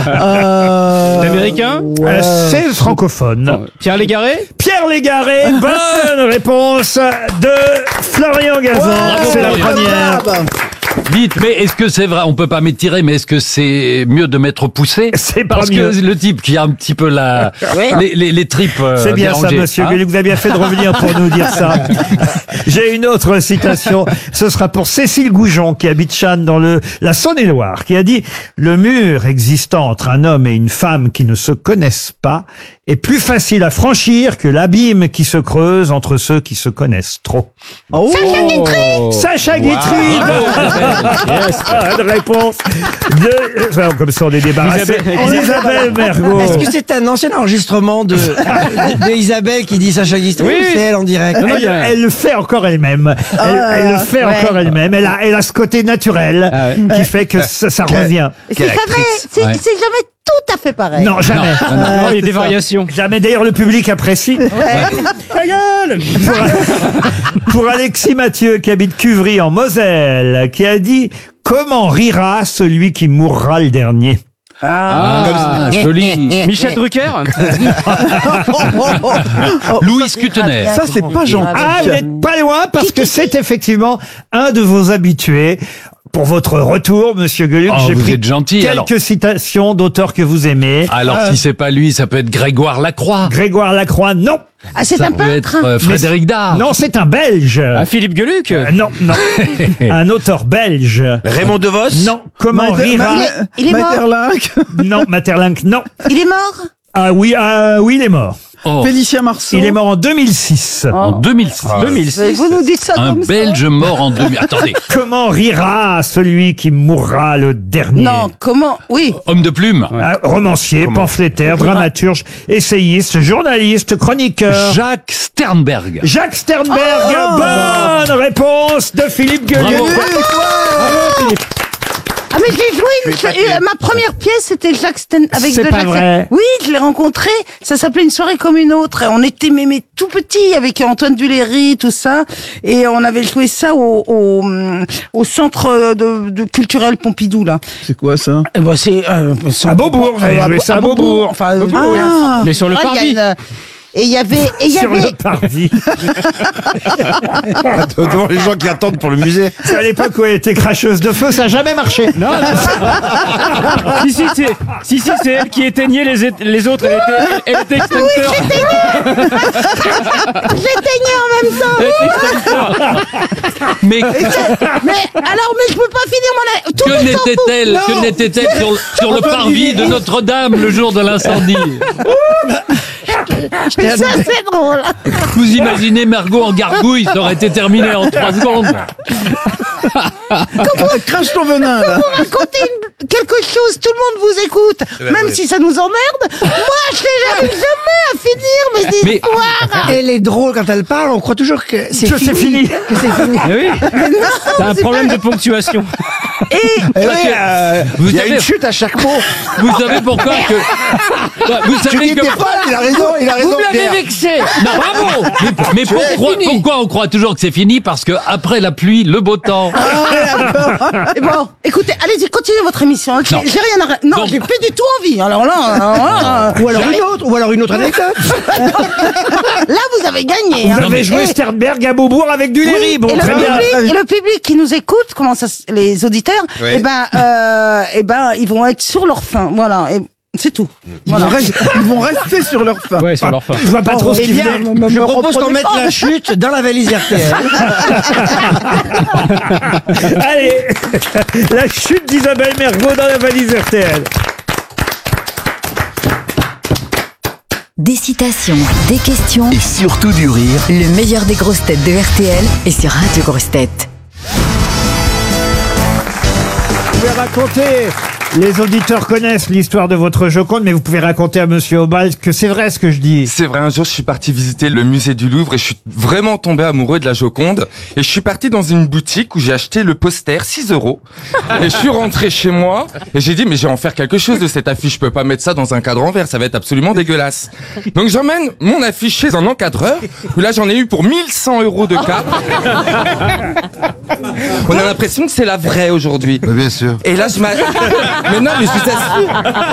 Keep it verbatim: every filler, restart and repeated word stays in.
Euh... C'est américain ouais. Euh, C'est francophone. Pierre Légaré. Pierre Légaré, bonne réponse de Florian Gazan. Ouais, C'est la Florian. première. Ah, bah. Dites, mais est-ce que c'est vrai, on peut pas m'étirer, mais est-ce que c'est mieux de m'être poussé? C'est pas Parce mieux. que le type qui a un petit peu la, les, les, les tripes euh, C'est bien dérangées, ça, monsieur hein. Gueluc. Vous avez bien fait de revenir pour nous dire ça. J'ai une autre citation. Ce sera pour Cécile Goujon, qui habite Channes dans le, la Saône-et-Loire, qui a dit « Le mur existant entre un homme et une femme qui ne se connaissent pas est plus facile à franchir que l'abîme qui se creuse entre ceux qui se connaissent trop. Oh. » Sacha Guitry. Bonne réponse de... Enfin, comme ça, on est débarrassé. Isabelle- Isabelle Mergo. Est-ce que c'est un ancien enregistrement de, de, de Isabelle qui dit Sacha Guitry? Oui. ou c'est elle en direct? Non, non, il y Elle, a- elle le fait encore elle-même. Elle, Ah, elle le fait ouais. encore elle-même. Elle a, elle a ce côté naturel Ah ouais. qui fait que ça, ça revient. C'est jamais, c'est Ouais. c'est jamais tout à fait pareil. Non, jamais. Non, non, il y a des variations. Jamais. D'ailleurs, le public apprécie. Ta gueule. Pour, pour Alexis Mathieu, qui habite Cuvry en Moselle, qui a dit « Comment rira celui qui mourra le dernier ?» Ah, joli. Michel Drucker. Louis Cutener. Ah, Ça, c'est pas gentil. Ah, vous n'êtes pas loin parce que c'est effectivement un de vos habitués. Pour votre retour, monsieur Gueluc, Oh, j'ai vous pris êtes gentil, quelques alors. citations d'auteurs que vous aimez. Alors, si c'est pas lui, ça peut être Grégoire Lacroix. Grégoire Lacroix, non. Ah, c'est Ça un peut peintre. être euh, Frédéric Dard. Non, c'est un Belge. Ah, Philippe Gueluc. Euh, non, non. Un auteur belge. Raymond DeVos. Non. Comment Mater- rira Il est, il est mort. Maeterlinck, Non, Maeterlinck, non. Il est mort. Ah oui, ah oui, il est mort. Oh, Félicien Marceau. Il est mort en deux mille six. en deux mille six. deux mille six. Vous nous dites ça Un comme Belge mort en deux mille. Attendez. Comment rira celui qui mourra le dernier? ça. Non, comment? Oui. Homme de plume. Ah, romancier, pamphlétaire, dramaturge, essayiste, journaliste, chroniqueur. Jacques Sternberg. Jacques Sternberg, bonne réponse de Philippe Gueluc. Bravo. Ah, mais j'ai joué une, euh, ma première pièce, c'était Jacques Sten avec C'est de pas Jacques vrai. Oui, je l'ai rencontré. Ça s'appelait Une soirée comme une autre. Et on était mémé tout petit avec Antoine Duléry, tout ça. Et on avait joué ça au, au, au centre de, de culturel Pompidou, là. C'est quoi ça? Et ben, c'est, euh, À Beaubourg, j'avais joué ça à Beaubourg. Enfin, euh, Ah. Mais sur le ah, il y a parvis. une- Et il y avait, et il y Sur avait, le parvis. Devant les gens qui attendent pour le musée. C'est à l'époque où elle était cracheuse de feu, ça n'a jamais marché. Non, non. si, si, c'est, si, si, c'est elle qui éteignait les, é- les autres. Elle était, elle était extincteur. j'éteignais en même temps. Elle était extincteur. Mais Mais, alors, mais je peux pas finir mon, tout que le monde s'en fout. n'était-elle que n'était-elle sur, sur le parvis de Notre-Dame le jour de l'incendie? Mais ça, c'est drôle. Vous imaginez Margot en gargouille, ça aurait été terminé en trois secondes. Crache ton venin, là. Racontez une- quelque chose, tout le monde vous écoute, même si ça nous emmerde. Moi, je n'arrive jamais à finir mes Mais- histoires. Elle est drôle quand elle parle, on croit toujours que c'est Que fini. c'est fini. Que c'est fini. Eh oui. Mais non, T'as un c'est problème pas- de ponctuation. Et Eh oui, euh, Vous il y a savez- une chute à chaque mot. Vous savez pourquoi que... Ouais, Vous Tu savez dis que... t'es pas, il a raison, il a raison. Vous m'avez Pierre. vexé. Non, bravo. Mais, mais pourquoi, pourquoi on croit toujours que c'est fini? Parce que après la pluie, le beau temps. Et bon, écoutez, allez-y, continuez votre émission. hein, J'ai Non. j'ai rien à... Non, Donc- j'ai plus du tout envie. Alors là, alors là, Ou alors une autre, ou alors une autre anecdote. là, vous avez gagné. Vous hein. avez joué Et- Sternberg à Beaubourg avec du Léry. Bon, et, le très bien. public, et le public qui nous écoute, comment ça, s- les auditeurs, Oui. eh ben, euh, eh ben, ils vont être sur leur faim. Voilà. Et c'est tout. Ils vont rester- ils vont rester sur leur faim. Ouais, sur leur fin. Je vois pas trop ce Eh qui bien, venait. je propose qu'on mette la chute dans la valise R T L. Allez, la chute d'Isabelle Mergo dans la valise R T L. Des citations, des questions, Et surtout du rire. le meilleur des grosses têtes de R T L est sur Radio Grosses Têtes. Vous pouvez raconter. Les auditeurs connaissent l'histoire de votre Joconde, mais vous pouvez raconter à Monsieur Obal que c'est vrai ce que je dis. C'est vrai, un jour je suis parti visiter le musée du Louvre et je suis vraiment tombé amoureux de la Joconde. Et je suis parti dans une boutique où j'ai acheté le poster, six euros. Et je suis rentré chez moi et j'ai dit mais je vais en faire quelque chose de cette affiche, je peux pas mettre ça dans un cadre en verre, ça va être absolument dégueulasse. Donc j'emmène mon affiche chez un encadreur, où là j'en ai eu pour mille cent euros de cadre. On a l'impression que c'est la vraie aujourd'hui. Bien sûr. Et là je m'a... Mais non, mais je vous assure.